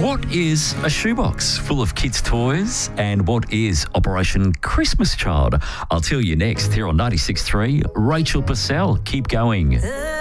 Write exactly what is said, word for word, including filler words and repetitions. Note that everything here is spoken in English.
What is a shoebox full of kids' toys, and what is Operation Christmas Child? I'll tell you next here on ninety-six point three. Rachel Purcell, keep going.